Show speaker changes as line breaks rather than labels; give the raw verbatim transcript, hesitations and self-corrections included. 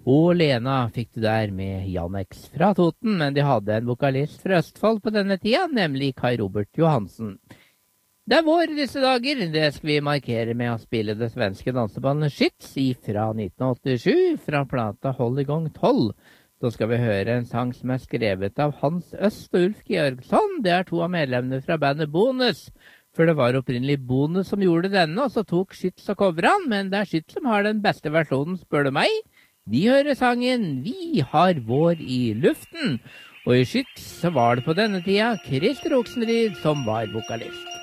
Og Lena fikk du der med Jan X fra Toten, men de hadde en vokalist fra Østfold på denne tida, nemlig Kai Robert Johansen. Det er vår disse dager, det skal vi markere med å spille det svenske dansebandet Skytz fra nitten åttisju, fra plata Hold i gang tolv. Så skal vi høre en sang som er skrevet av Hans Øst og Ulf Georgsson. Det er to av medlemmene fra bandet Bonus. For det var opprinnelig Bonus som gjorde denne, og så tok Skytz og coveren, men det er Skytz som har den beste versjonen, spør du meg. Vi hører sangen Vi har vår i luften, og i Skytz så var det på denne tida Christer Oxenryd som var vokalist.